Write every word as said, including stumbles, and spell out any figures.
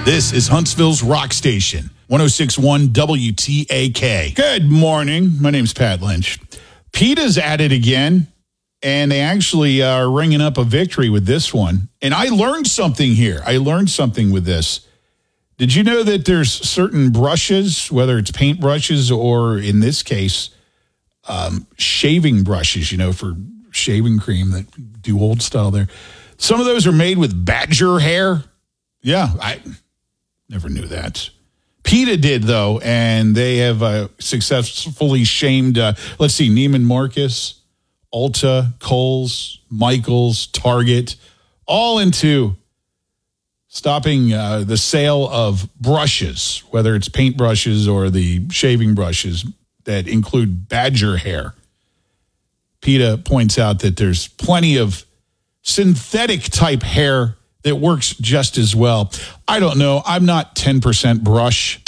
This is Huntsville's Rock Station, one oh six point one W T A K. Good morning. My name's Pat Lynch. PETA's at it again, and they actually are ringing up a victory with this one. And I learned something here. I learned something with this. Did you know that there's certain brushes, whether it's paint brushes or, in this case, um, shaving brushes, you know, for shaving cream that do old style there. Some of those are made with badger hair. Yeah, I never knew that. PETA did, though, and they have uh, successfully shamed, uh, let's see, Neiman Marcus, Ulta, Kohl's, Michael's, Target, all into stopping uh, the sale of brushes, whether it's paint brushes or the shaving brushes that include badger hair. PETA points out that there's plenty of synthetic type hair that works just as well. I don't know. I'm not ten percent brush.